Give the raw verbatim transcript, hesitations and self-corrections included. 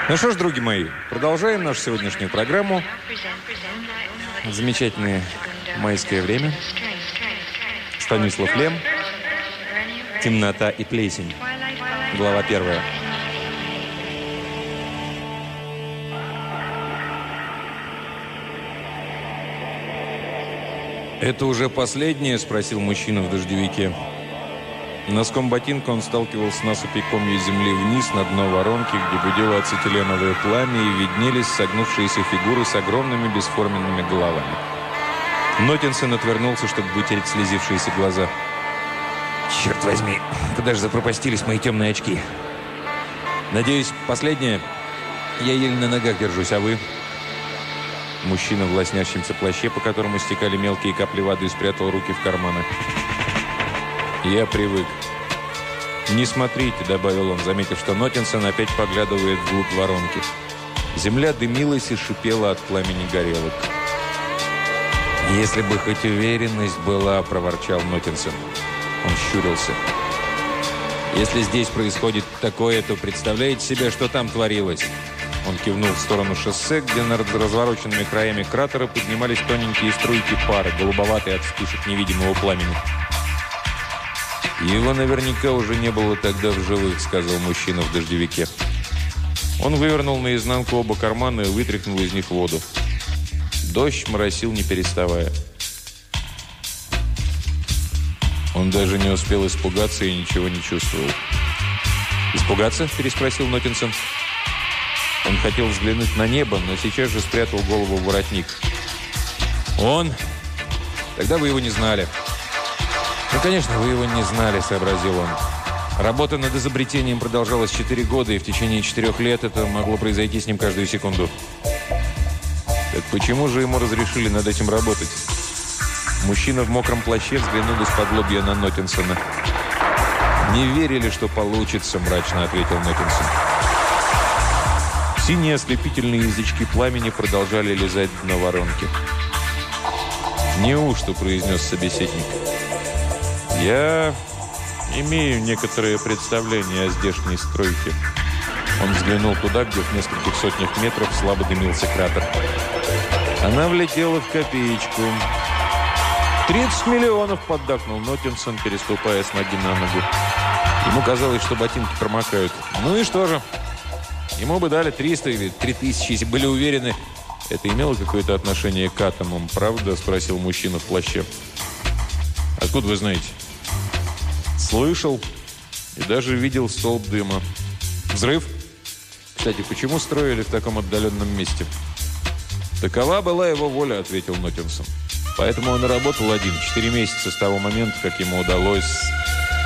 Ну что ж, други мои, продолжаем нашу сегодняшнюю программу. Замечательное майское время. Станислав Лем. Темнота и плесень. Глава первая. «Это уже последнее?» – спросил мужчина в дождевике. Носком ботинка он сталкивался с насыпи комья земли вниз на дно воронки, где гудело ацетиленовое пламя, и виднелись согнувшиеся фигуры с огромными бесформенными головами. Нотинсон отвернулся, чтобы вытереть слезившиеся глаза. «Черт возьми, куда же запропастились мои темные очки? Надеюсь, последнее? Я еле на ногах держусь, а вы?» Мужчина в лоснящемся плаще, по которому стекали мелкие капли воды, спрятал руки в карманы. «Я привык». «Не смотрите», — добавил он, заметив, что Нотинсон опять поглядывает вглубь воронки. Земля дымилась и шипела от пламени горелок. «Если бы хоть уверенность была», — проворчал Нотинсон. Он щурился. «Если здесь происходит такое, то представляете себе, что там творилось?» Он кивнул в сторону шоссе, где над развороченными краями кратера поднимались тоненькие струйки пара, голубоватые от вспышек невидимого пламени. «Его наверняка уже не было тогда в живых», — сказал мужчина в дождевике. Он вывернул наизнанку оба кармана и вытряхнул из них воду. Дождь моросил, не переставая. Он даже не успел испугаться и ничего не чувствовал. «Испугаться?» – переспросил Нотинсон. Он хотел взглянуть на небо, но сейчас же спрятал голову в воротник. «Он? Тогда вы его не знали». «Ну, конечно, вы его не знали», – сообразил он. Работа над изобретением продолжалась четыре года, и в течение четырех лет это могло произойти с ним каждую секунду. Так почему же ему разрешили над этим работать? Мужчина в мокром плаще взглянул из-под лобья на Нотинсона. «Не верили, что получится», – мрачно ответил Нотинсон. Синие ослепительные язычки пламени продолжали лизать дно воронки. «Неужто?» – произнес собеседник. «Я имею некоторое представление о здешней стройке». Он взглянул туда, где в нескольких сотнях метров слабо дымился кратер. Она влетела в копеечку. «Тридцать миллионов!» – поддакнул Нотинсон, переступая с ноги на ногу. Ему казалось, что ботинки промокают. «Ну и что же? Ему бы дали триста или три тысячи, если были уверены». «Это имело какое-то отношение к атомам, правда?» – спросил мужчина в плаще. «Откуда вы знаете?» «Слышал и даже видел столб дыма». «Взрыв? Кстати, почему строили в таком отдаленном месте?» «Такова была его воля», — ответил Нотинсон. «Поэтому он и работал один, четыре месяца с того момента, как ему удалось